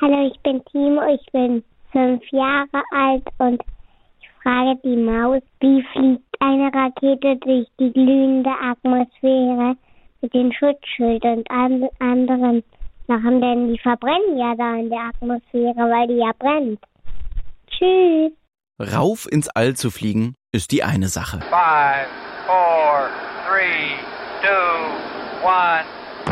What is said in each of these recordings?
Hallo, ich bin Timo, ich bin 5 Jahre alt und ich frage die Maus, wie fliegt eine Rakete durch die glühende Atmosphäre mit den Schutzschilden und anderen Sachen, denn die verbrennen ja da in der Atmosphäre, weil die ja brennt. Tschüss. Rauf ins All zu fliegen, ist die eine Sache. 5, 4, 3, 2, 1.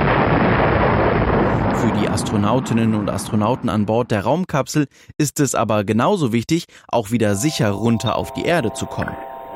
Für die Astronautinnen und Astronauten an Bord der Raumkapsel ist es aber genauso wichtig, auch wieder sicher runter auf die Erde zu kommen.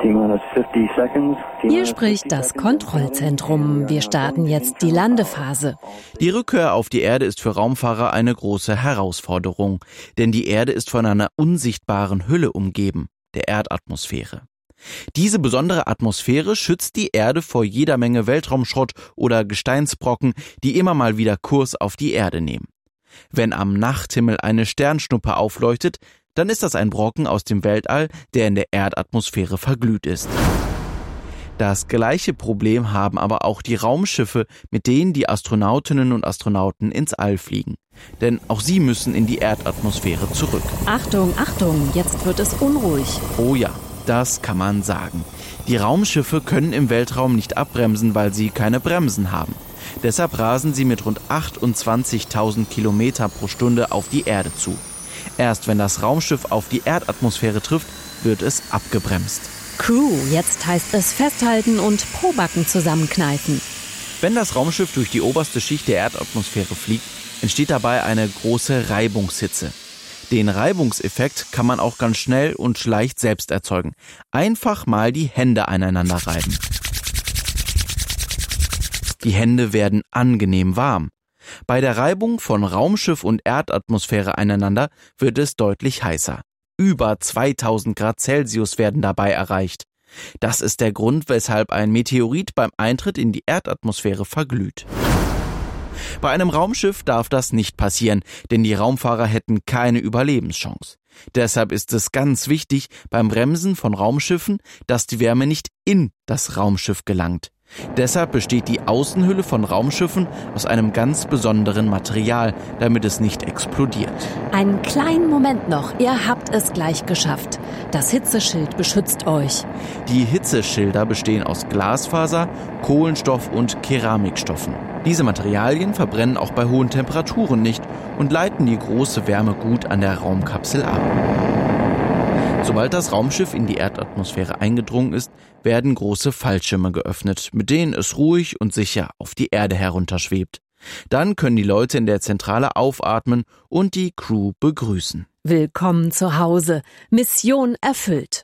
Hier spricht das Kontrollzentrum. Wir starten jetzt die Landephase. Die Rückkehr auf die Erde ist für Raumfahrer eine große Herausforderung, denn die Erde ist von einer unsichtbaren Hülle umgeben, der Erdatmosphäre. Diese besondere Atmosphäre schützt die Erde vor jeder Menge Weltraumschrott oder Gesteinsbrocken, die immer mal wieder Kurs auf die Erde nehmen. Wenn am Nachthimmel eine Sternschnuppe aufleuchtet, dann ist das ein Brocken aus dem Weltall, der in der Erdatmosphäre verglüht ist. Das gleiche Problem haben aber auch die Raumschiffe, mit denen die Astronautinnen und Astronauten ins All fliegen. Denn auch sie müssen in die Erdatmosphäre zurück. Achtung, Achtung, jetzt wird es unruhig. Oh ja, das kann man sagen. Die Raumschiffe können im Weltraum nicht abbremsen, weil sie keine Bremsen haben. Deshalb rasen sie mit rund 28.000 Kilometer pro Stunde auf die Erde zu. Erst wenn das Raumschiff auf die Erdatmosphäre trifft, wird es abgebremst. Crew, jetzt heißt es festhalten und Pobacken zusammenkneifen. Wenn das Raumschiff durch die oberste Schicht der Erdatmosphäre fliegt, entsteht dabei eine große Reibungshitze. Den Reibungseffekt kann man auch ganz schnell und leicht selbst erzeugen. Einfach mal die Hände aneinander reiben. Die Hände werden angenehm warm. Bei der Reibung von Raumschiff und Erdatmosphäre aneinander wird es deutlich heißer. Über 2000 Grad Celsius werden dabei erreicht. Das ist der Grund, weshalb ein Meteorit beim Eintritt in die Erdatmosphäre verglüht. Bei einem Raumschiff darf das nicht passieren, denn die Raumfahrer hätten keine Überlebenschance. Deshalb ist es ganz wichtig beim Bremsen von Raumschiffen, dass die Wärme nicht in das Raumschiff gelangt. Deshalb besteht die Außenhülle von Raumschiffen aus einem ganz besonderen Material, damit es nicht explodiert. Einen kleinen Moment noch, ihr habt es gleich geschafft. Das Hitzeschild beschützt euch. Die Hitzeschilder bestehen aus Glasfaser, Kohlenstoff und Keramikstoffen. Diese Materialien verbrennen auch bei hohen Temperaturen nicht und leiten die große Wärme gut an der Raumkapsel ab. Sobald das Raumschiff in die Erdatmosphäre eingedrungen ist, werden große Fallschirme geöffnet, mit denen es ruhig und sicher auf die Erde herunterschwebt. Dann können die Leute in der Zentrale aufatmen und die Crew begrüßen. Willkommen zu Hause. Mission erfüllt.